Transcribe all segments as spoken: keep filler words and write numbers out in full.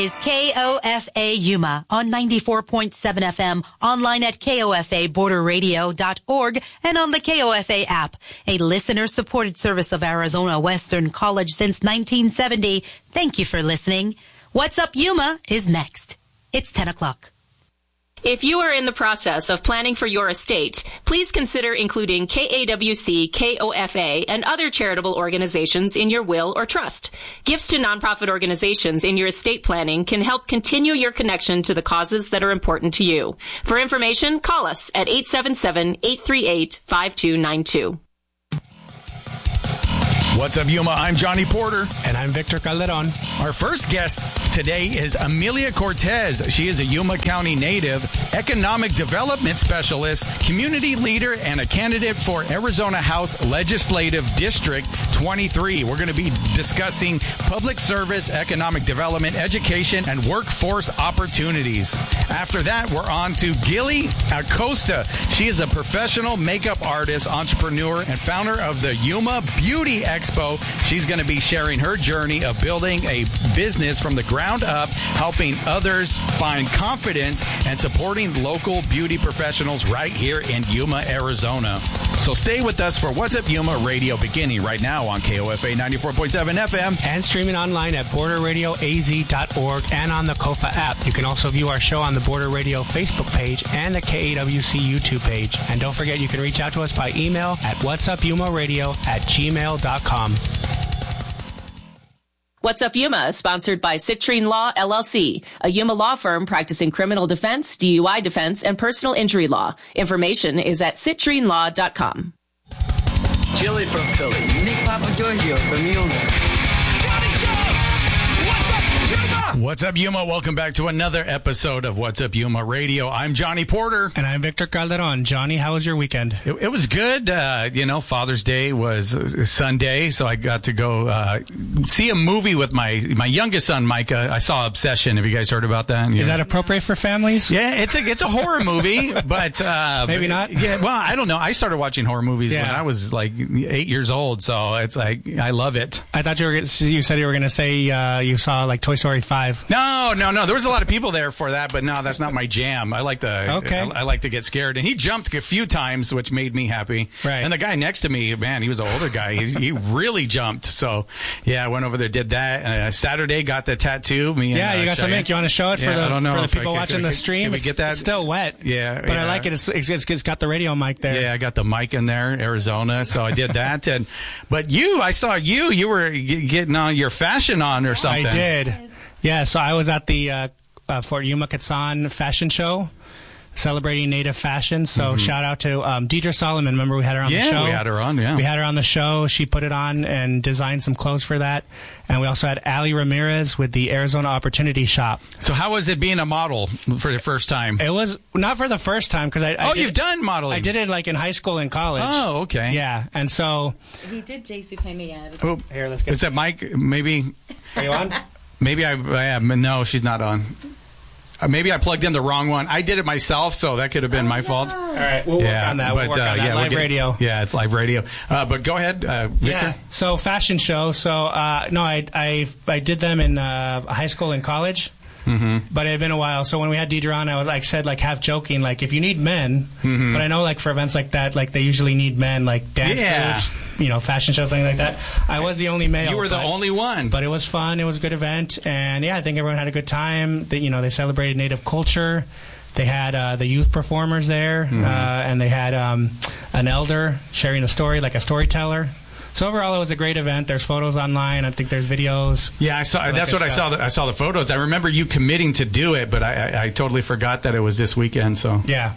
Is K O F A Yuma on ninety-four point seven F M, online at K O F A border radio dot org, and on the K O F A app, a listener-supported service of Arizona Western College since nineteen seventy. Thank you for listening. What's Up Yuma is next. It's ten o'clock. If you are in the process of planning for your estate, please consider including K A W C, K O F A, and other charitable organizations in your will or trust. Gifts to nonprofit organizations in your estate planning can help continue your connection to the causes that are important to you. For information, call us at eight seven seven, eight three eight, five two nine two. What's up, Yuma? I'm Johnny Porter. And I'm Victor Calderon. Our first guest today is Amelia Cortez. She is a Yuma County native, economic development specialist, community leader, and a candidate for Arizona House Legislative District twenty-three. We're going to be discussing public service, economic development, education, and workforce opportunities. After that, we're on to Gilly Acosta. She is a professional makeup artist, entrepreneur, and founder of the Yuma Beauty Expo. She's going to be sharing her journey of building a business from the ground up, helping others find confidence and supporting local beauty professionals right here in Yuma, Arizona. So stay with us for What's Up Yuma Radio, beginning right now on K O F A ninety-four point seven F M. And streaming online at border radio A Z dot org and on the C O F A app. You can also view our show on the Border Radio Facebook page and the K A W C YouTube page. And don't forget, you can reach out to us by email at whatsupyumaradio at gmail dot com. What's Up Yuma is sponsored by Citrine Law, L L C, a Yuma law firm practicing criminal defense, D U I defense, and personal injury law. Information is at citrine law dot com. Chili from Philly. Nick Papagiorgio from Yuma. What's up, Yuma? Welcome back to another episode of What's Up Yuma Radio. I'm Johnny Porter. And I'm Victor Calderon. Johnny, how was your weekend? It, it was good. Uh, you know, Father's Day was Sunday, so I got to go uh, see a movie with my my youngest son, Micah. I saw Obsession. Have you guys heard about that? Is know? that appropriate for families? Yeah, it's a it's a horror movie, but uh, maybe not. Yeah, well, I don't know. I started watching horror movies yeah. when I was like eight years old, so it's like I love it. I thought you were you said you were going to say uh, you saw like Toy Story five. No, no. No, there was a lot of people there for that, but no, that's not my jam. I like to, okay. I, I like to get scared. And he jumped a few times, which made me happy. Right. And the guy next to me, man, he was an older guy. He, he really jumped. So, yeah, I went over there, did that. Uh, Saturday, got the tattoo. Me and, yeah, you uh, got some ink. You want to show it for yeah, the I don't know for the people I, watching can, the can, stream? Can we it's, get that? It's still wet. Yeah, but yeah. I like it. It's, it's, it's got the radio mic there. Yeah, I got the mic in there, Arizona. So I did that. and but you, I saw you. You were g- getting on your fashion on or something. I did. Yeah. So I was at the uh, uh, Fort Yuma Quezon fashion show, celebrating Native fashion. So mm-hmm. shout out to um, Deidre Solomon. Remember we had her on yeah, the show? we had her on, yeah. We had her on the show. She put it on and designed some clothes for that. And we also had Ali Ramirez with the Arizona Opportunity Shop. So how was it being a model for the first time? It was not for the first time because I, I Oh, did, you've done modeling. I did it like in high school and college. Oh, okay. Yeah. And so he did JCPenney ad. Oh, here, let's get Is that Mike? Maybe. Are you on? Maybe I, I am. No, she's not on. Uh, maybe I plugged in the wrong one. I did it myself, so that could have been oh, my no. fault. All right, we'll yeah, work on that. We'll but, work uh, on that. yeah, Live we'll get, radio. Yeah, it's live radio. Uh, but go ahead, uh, Victor. Yeah. So fashion show. So uh, no, I, I I did them in uh, high school and college. Mm-hmm. But it had been a while. So when we had Deidre on, I was like said like half joking, like if you need men, mm-hmm. but I know like for events like that, like they usually need men, like dance yeah. groups, you know, fashion shows, things like that. I was the only male. You were the but, only one. But it was fun. It was a good event, and yeah, I think everyone had a good time. They, you know, they celebrated Native culture. They had uh, the youth performers there, mm-hmm. uh, and they had um, an elder sharing a story, like a storyteller. So overall, it was a great event. There's photos online. I think there's videos. Yeah, I saw. Like That's what I saw. The, I saw the photos. I remember you committing to do it, but I, I, I totally forgot that it was this weekend. So yeah,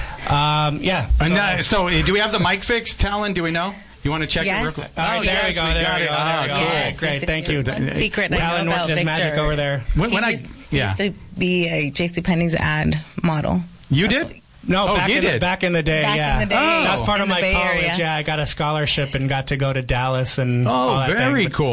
um, yeah. And so, uh, so, do we have the mic fixed, Talon? Do we know? You want to check yes. it real quick? Oh, Oh, there yes, we go. we There got we it. go. Oh, There we go. cool. Yes, Great. Thank you. One secret I Talon know about his Victor. magic over there. When, when he I used, yeah, he used to be a JCPenney's ad model. you That's did. what, No, Oh, back he in the, did. back in the day, Back yeah. in the day. Oh. That was part in of the my Bay college. Area. Yeah, I got a scholarship and got to go to Dallas and Oh, all that very thing. But, cool.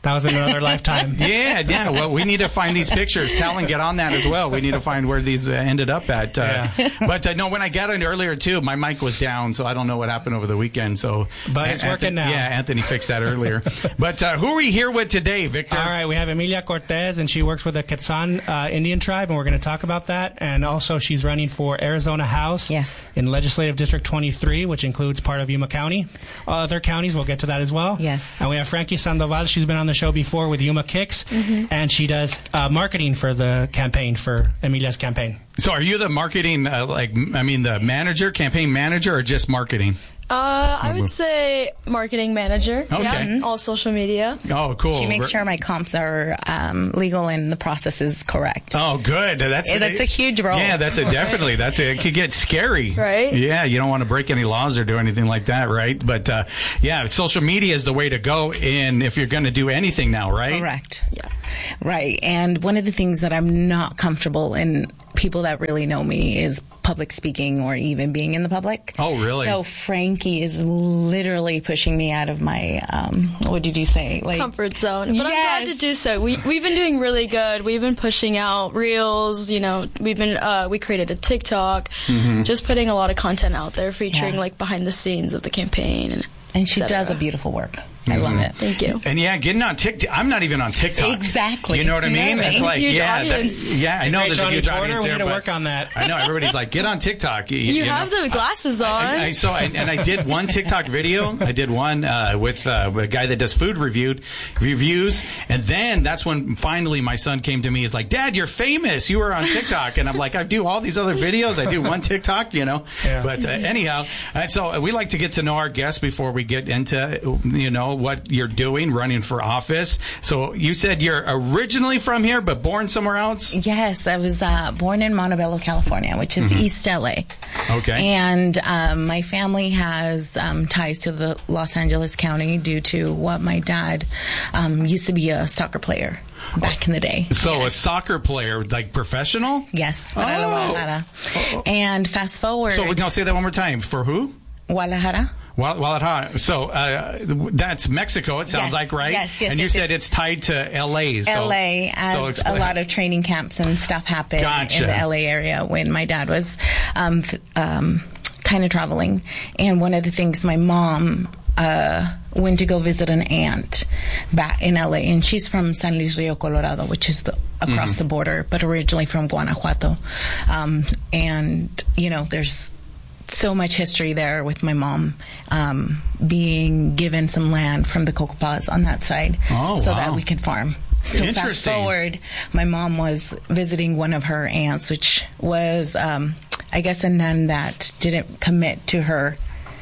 That was in another lifetime. Yeah, yeah. Well, we need to find these pictures. Talon, get on that as well. We need to find where these uh, ended up at. Uh, Yeah. But uh, no, when I got in earlier too, my mic was down, so I don't know what happened over the weekend. So, But it's Anthony, working now. Yeah, Anthony fixed that earlier. But uh, who are we here with today, Victor? All right, we have Emilia Cortez, and she works with the Quetzan uh, Indian tribe, and we're going to talk about that. And also, she's running for Arizona House Yes. in Legislative District twenty-three, which includes part of Yuma County. Other counties, we'll get to that as well. Yes. And we have Frankie Sandoval. She's been on the show before with Yuma Kicks, Mm-hmm. and she does uh, marketing for the campaign, for Emilia's campaign. So, are you the marketing, uh, like, I mean, the manager, campaign manager, or just marketing? Uh, I would say marketing manager. Okay. Yeah, all social media. Oh, cool. She makes sure my comps are um, legal and the process is correct. Oh, good. That's Yeah, that's a huge role. Yeah, that's a definitely. That's a, it could get scary, Right? Yeah, you don't want to break any laws or do anything like that, right? But uh, yeah, social media is the way to go in if you're going to do anything now, right? Correct. Yeah. Right. And one of the things that I'm not comfortable in, people that really know me, is public speaking or even being in the public. Oh, really? So Frankie is literally pushing me out of my, um, what did you say? Like Comfort zone. But I'm Yes. glad to do so. We, we've been doing really good. We've been pushing out reels, you know, we've been, uh, we created a TikTok, Mm-hmm. just putting a lot of content out there featuring Yeah. like behind the scenes of the campaign. And, And she et cetera. does a beautiful work. I love it. Thank you. And yeah, getting on TikTok. I'm not even on TikTok. Exactly. You know what I You know mean? what I It's mean? like, Huge yeah, that- audience. yeah. I know Great there's a Johnny huge Porter, audience we there, need to but work on that. I know everybody's like, get on TikTok. You, You, you have know. the glasses on. I, I saw, and, and I did one TikTok video. I did one uh, with uh, a guy that does food reviewed reviews, and then that's when finally my son came to me. He's like, "Dad, you're famous. You were on TikTok." And I'm like, "I do all these other videos. I do one TikTok, you know." Yeah. But uh, anyhow, uh, so we like to get to know our guests before we get into, you know, what you're doing, running for office. So you said you're originally from here, but born somewhere else. Yes, I was uh, born in Montebello, California, which is East L A. Okay. And um, my family has um, ties to the Los Angeles County due to what my dad um, used to be a soccer player back in the day. So a Yes. soccer player, like professional. Yes, para Oh. Guadalajara. And fast forward, So we're gonna say that one more time. For who? Guadalajara. Well, Guadalajara. So uh, that's Mexico. It sounds Yes, like, right? yes, yes, And you yes, said yes. it's tied to L A. So, L A, as so a explain- lot of training camps and stuff happened Gotcha. in the L A area when my dad was um, th- um, kind of traveling. And one of the things, my mom uh, went to go visit an aunt back in L A, and she's from San Luis Rio Colorado, which is the, across the border, but originally from Guanajuato. Um, and, you know, there's so much history there with my mom um, being given some land from the Cocopas on that side Oh, so wow. that we could farm. So fast Interesting. forward, my mom was visiting one of her aunts, which was, um, I guess, a nun that didn't commit to her,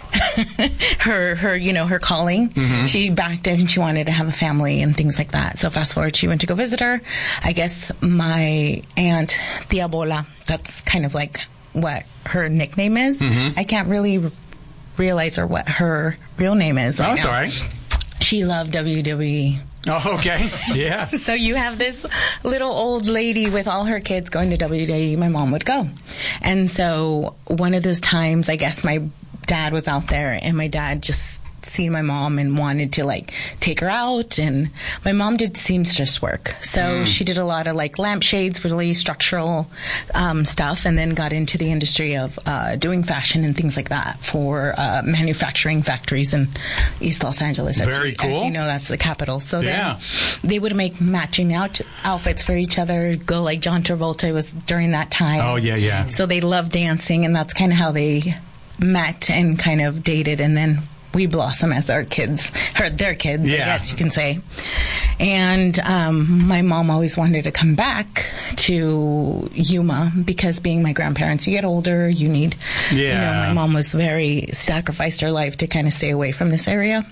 her, her, you know, her calling. Mm-hmm. She backed out and she wanted to have a family and things like that. So fast forward, she went to go visit her. I guess my aunt, Tia Bola, that's kind of like what her nickname is. Mm-hmm. I can't really r- realize or what her real name is. Oh, right that's now. all right. She loved W W E. Oh, okay. Yeah. So you have this little old lady with all her kids going to W W E. My mom would go. And so one of those times, I guess my dad was out there and my dad just seen my mom and wanted to like take her out. And my mom did seamstress work. So Mm. she did a lot of like lampshades, really structural um, stuff, and then got into the industry of uh, doing fashion and things like that for uh, manufacturing factories in East Los Angeles. As Very you, cool. As you know, that's the capital. So Yeah. then they would make matching out outfits for each other, go like John Travolta was during that time. Oh, yeah, yeah. So they loved dancing, and that's kind of how they met and kind of dated, and then we blossom as our kids, or their kids, Yeah. I guess you can say. And um, my mom always wanted to come back to Yuma because being my grandparents, you get older, you need, you know, Yeah. my mom was very, sacrificed her life to kind of stay away from this area.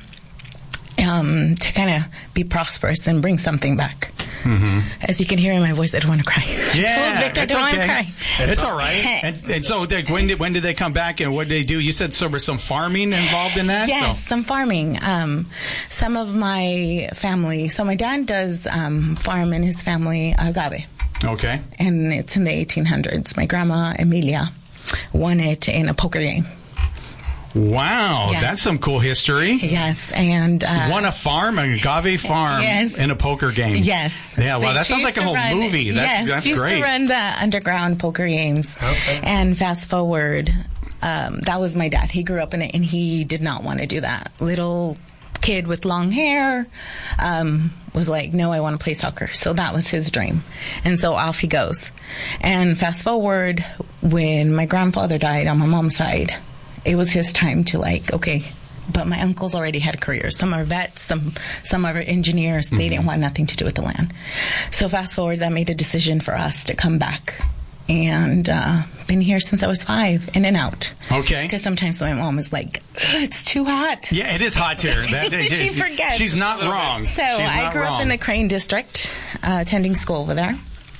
Um, to kind of be prosperous and bring something back. Mm-hmm. As you can hear in my voice, I don't want to cry. I Yeah, told Victor, I it's don't want to okay. cry. It's all right. And, and so, like, when did when did they come back, and what did they do? You said there was some farming involved in that. Yes, So, some farming. Um, some of my family, so my dad does um, farm in his family agave, okay. and it's in the eighteen hundreds. My grandma, Emilia, won it in a poker game. Wow, Yeah. that's some cool history. Yes, and uh, Won a farm, an agave farm, Yes. in a poker game. Yes. Yeah, well, They- that she sounds like used a to whole run- movie. That's, yes, that's she used great. to run the underground poker games. Okay. And fast forward, um, that was my dad. He grew up in it, and he did not want to do that. Little kid with long hair um, was like, no, I want to play soccer. So that was his dream. And so off he goes. And fast forward, when my grandfather died on my mom's side, it was his time to like, okay, but my uncles already had careers. Some are vets, some some are engineers. They didn't want nothing to do with the land. So fast forward, that made a decision for us to come back. And uh, been here since I was five, in and out. Okay. Because sometimes my mom was like, it's too hot. Yeah, it is hot here. That, She forgets. She's not wrong. So She's I not grew wrong. up in the Crane district, uh, attending school over there.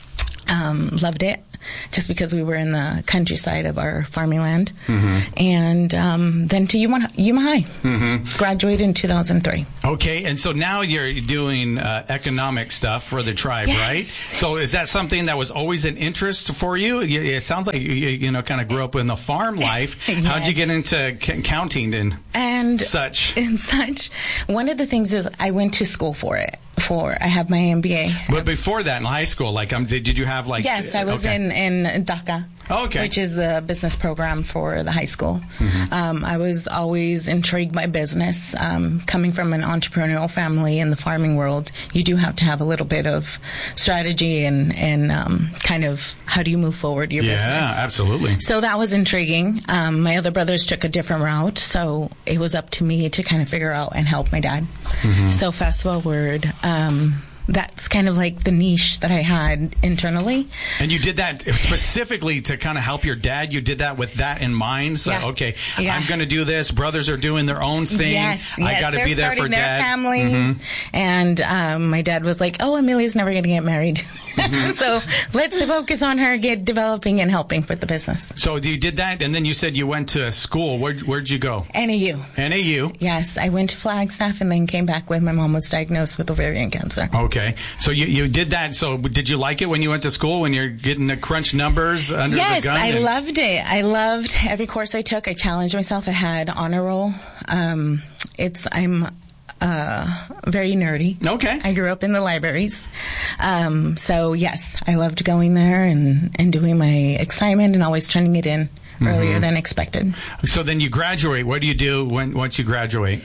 Um, loved it, just because we were in the countryside of our farming land. Mm-hmm. And um, then to Yuma, Yuma High. Mm-hmm. Graduated in two thousand three. Okay, and so now you're doing uh, economic stuff for the tribe, Yes. right? So is that something that was always an interest for you? You- It sounds like you, you know, kind of grew up in the farm life. How'd you Yes. get into c- counting and And such? and such. One of the things is I went to school for it. For I have my M B A. But before that, in high school, like, um, did, did you have like? Yes, I was okay. in in DACA. Oh, okay. Which is the business program for the high school. Mm-hmm. Um, I was always intrigued by business. Um, coming from an entrepreneurial family in the farming world, you do have to have a little bit of strategy and and um, kind of how do you move forward your Yeah, business. absolutely. So that was intriguing. Um, my other brothers took a different route, so it was up to me to kind of figure out and help my dad. Mm-hmm. So fast forward, um, that's kind of like the niche that I had internally. And you did that specifically to kind of help your dad. You did that with that in mind. So, Yeah. okay, Yeah. I'm going to do this. Brothers are doing their own thing. Yes, I yes. got to They're be there starting for their dad. families, Mhm. and um, my dad was like, "Oh, Amelia's never going to get married, Mm-hmm. so let's focus on her get developing and helping with the business." So you did that, and then you said you went to school. Where, where'd you go? N A U. N A U. Yes, I went to Flagstaff and then came back when my mom was diagnosed with ovarian cancer. Okay, so you, you did that. So did you like it when you went to school, when you're getting to crunch numbers under Yes, the gun? I and- loved it. I loved every course I took. I challenged myself. I had honor roll. Um, it's I'm uh, very nerdy. Okay. I grew up in the libraries, um, so yes, I loved going there and and doing my assignment and always turning it in earlier than expected. So then you graduate. What do you do when once you graduate?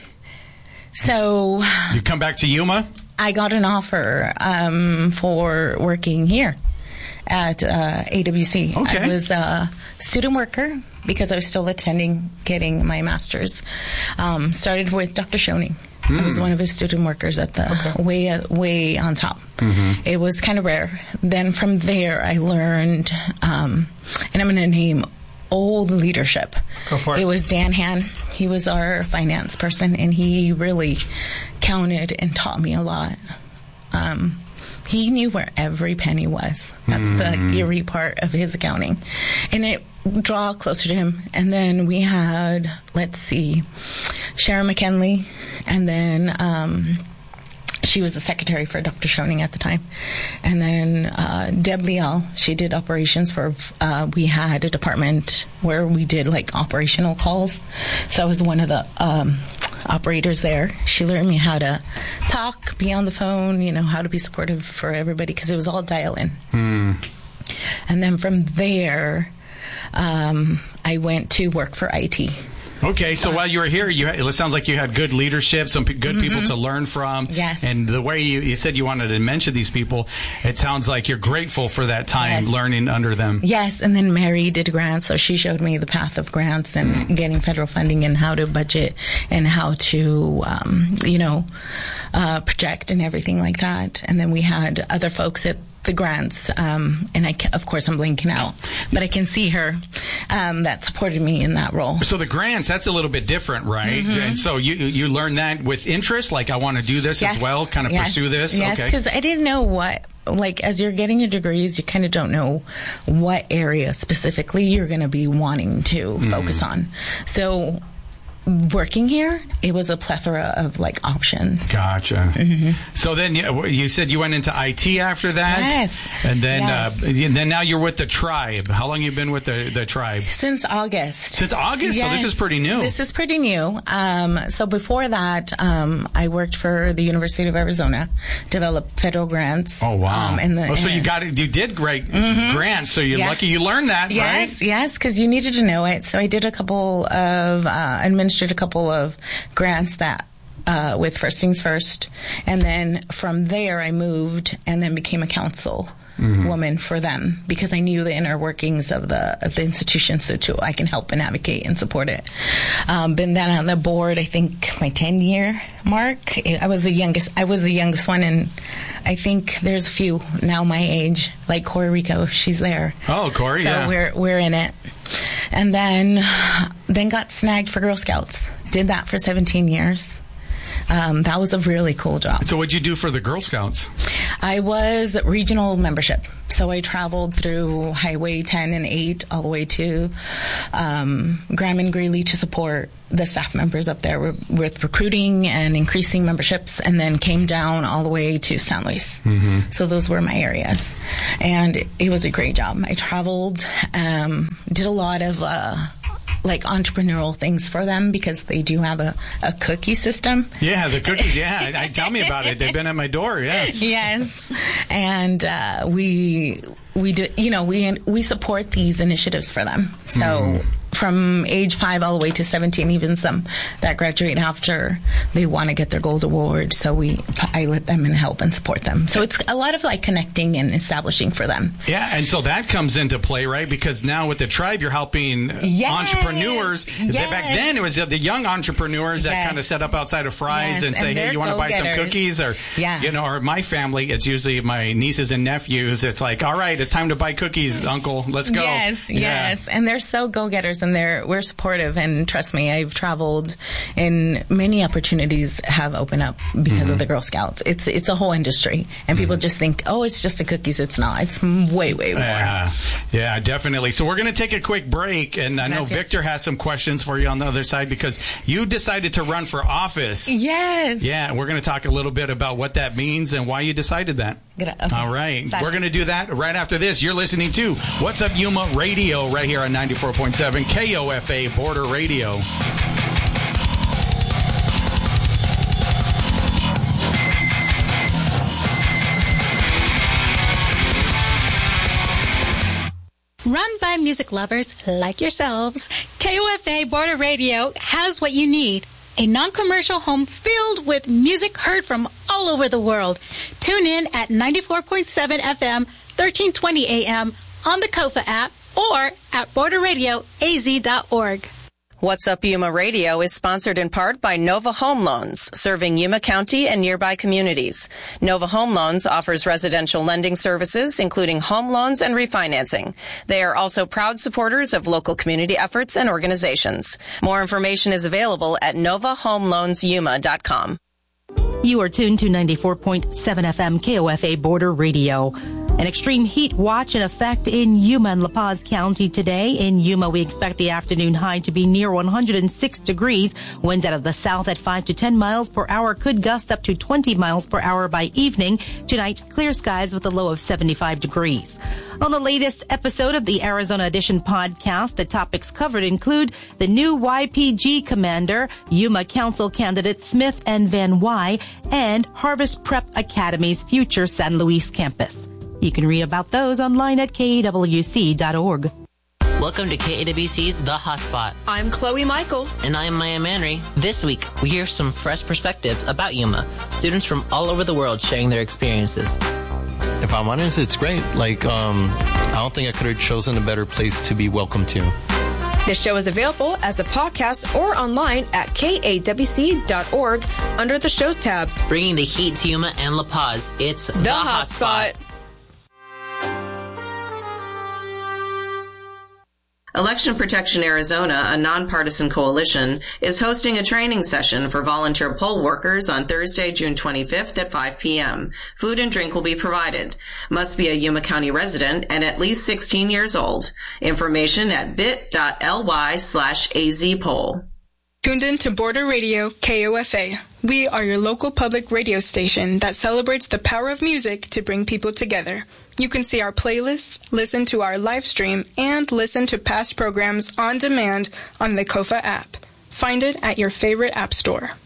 So You come back to Yuma? I got an offer um, for working here at uh, A W C. Okay. I was a student worker because I was still attending, getting my master's. Um, started with Doctor Schoening. I was one of his student workers at the way way on top. It was kind of rare. Then from there, I learned, um, and I'm going to name old leadership. Go for it. It was Dan Han. He was our finance person, and he really counted and taught me a lot. Um, he knew where every penny was. That's Mm-hmm. the eerie part of his accounting. And it draw closer to him. And then we had, let's see, Sharon McKinley, and then um, she was the secretary for Doctor Schoening at the time. And then uh, Deb Leal, she did operations for, uh, we had a department where we did like operational calls. So I was one of the um, operators there. She learned me how to talk, be on the phone, you know, how to be supportive for everybody because it was all dial in. Hmm. And then from there, um, I went to work for I T. Okay, so while you were here, you had, it sounds like you had good leadership, some p- good people to learn from. Yes. And the way you, you said you wanted to mention these people, it sounds like you're grateful for that time Yes. learning under them. Yes, and then Mary did grants, so she showed me the path of grants and getting federal funding and how to budget and how to, um, you know, uh, project and everything like that. And then we had other folks at the grants, um, and I, ca- of course, I'm blinking out, but I can see her um, that supported me in that role. So the grants, that's a little bit different, right? And so you you learn that with interest, like I want to do this as well, kind of Yes. pursue this. Yes, Okay. because I didn't know what, like, as you're getting your degrees, you kind of don't know what area specifically you're going to be wanting to Mm. focus on. So working here, it was a plethora of like options. Gotcha. Mm-hmm. So then you, you said you went into I T after that? Yes. And then, yes. Uh, and then now you're with the tribe. How long have you been with the, the tribe? Since August. Since August? Yes. So this is pretty new. This is pretty new. Um, so before that, um, I worked for the University of Arizona, developed federal grants. Oh, wow. Um, in the, oh, so in you got it. You did great mm-hmm. grants. So you're yeah. lucky you learned that, yes, right? Yes, yes, because you needed to know it. So I did a couple of, uh, administered a couple of grants that uh, with First Things First, and then from there I moved and then became a council mm-hmm. woman for them because I knew the inner workings of the of the institution, so too I can help and advocate and support it. Um, been then on the board, I think my ten year mark. I was the youngest. I was the youngest one, and I think there's a few now my age, like Corey Rico. She's there. Oh, Corey, so yeah. So we're we're in it. And then, then got snagged for Girl Scouts. Did that for seventeen years. Um, that was a really cool job. So what'd you do for the Girl Scouts? I was regional membership. So I traveled through Highway ten and eight all the way to um, Graham and Greeley to support the staff members up there with, with recruiting and increasing memberships, and then came down all the way to San Luis. Mm-hmm. So those were my areas. And it was a great job. I traveled, um, did a lot of... Uh, like entrepreneurial things for them because they do have a, a cookie system. Yeah, the cookies. Yeah, I, I, tell me about it. They've been at my door. Yeah. Yes, and uh, we we do. You know, we we support these initiatives for them. So. Mm. From age five all the way to seventeen, even some that graduate after they want to get their gold award. So we, I let them and help and support them. So it's a lot of like connecting and establishing for them. Yeah, and so that comes into play, right? Because now with the tribe, you're helping yes. entrepreneurs. Yes. Back then, it was the young entrepreneurs that yes. kind of set up outside of Fry's yes. and say, and "Hey, you want to buy some cookies?" Or yeah. you know, or my family, it's usually my nieces and nephews. It's like, "All right, it's time to buy cookies, Uncle. Let's go." Yes, yeah. yes, and they're so go-getters, and they're we're supportive. And trust me, I've traveled and many opportunities have opened up because mm-hmm. of the Girl Scouts. It's it's a whole industry, and people mm-hmm. just think, oh, it's just the cookies. It's not. It's way, way more. Yeah, yeah, definitely. So we're going to take a quick break, and I know Gracias. Victor has some questions for you on the other side because you decided to run for office. Yes. Yeah, we're going to talk a little bit about what that means and why you decided that. Okay. All right. Sorry. We're going to do that right after this. You're listening to What's Up Yuma Radio right here on ninety-four point seven K O F A Border Radio. Run by music lovers like yourselves, K O F A Border Radio has what you need. A non-commercial home filled with music heard from all over the world. Tune in at ninety-four point seven F M, thirteen twenty A M on the Kofa app or at border radio a z dot org. What's Up Yuma Radio is sponsored in part by Nova Home Loans, serving Yuma County and nearby communities. Nova Home Loans offers residential lending services, including home loans and refinancing. They are also proud supporters of local community efforts and organizations. More information is available at nova home loans yuma dot com. You are tuned to ninety-four point seven F M K O F A Border Radio. An extreme heat watch in effect in Yuma and La Paz County today. In Yuma, we expect the afternoon high to be near one hundred six degrees. Winds out of the south at five to ten miles per hour could gust up to twenty miles per hour by evening. Tonight, clear skies with a low of seventy-five degrees. On the latest episode of the Arizona Edition podcast, the topics covered include the new Y P G commander, Yuma Council candidates Smith and Van Wy, and Harvest Prep Academy's future San Luis campus. You can read about those online at K A W C dot org. Welcome to K A W C's The Hotspot. I'm Chloe Michael. And I am Maya Manry. This week, we hear some fresh perspectives about Yuma. Students from all over the world sharing their experiences. If I'm honest, it's great. Like, um, I don't think I could have chosen a better place to be welcome to. This show is available as a podcast or online at K A W C dot org under the shows tab. Bringing the heat to Yuma and La Paz, it's The, the Hotspot. Hotspot. Election Protection Arizona, a nonpartisan coalition, is hosting a training session for volunteer poll workers on Thursday, June twenty-fifth at five p.m. Food and drink will be provided. Must be a Yuma County resident and at least sixteen years old. Information at bit.ly slash azpoll. Tuned in to Border Radio K O F A. We are your local public radio station that celebrates the power of music to bring people together. You can see our playlists, listen to our live stream, and listen to past programs on demand on the Kofa app. Find it at your favorite app store.